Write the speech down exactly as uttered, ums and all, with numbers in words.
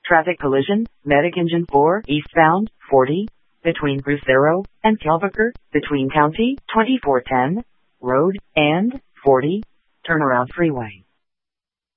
Traffic collision, Medic Engine four, eastbound, forty, between Crucero and Kelviker, between County twenty-four ten Road and forty, turnaround freeway.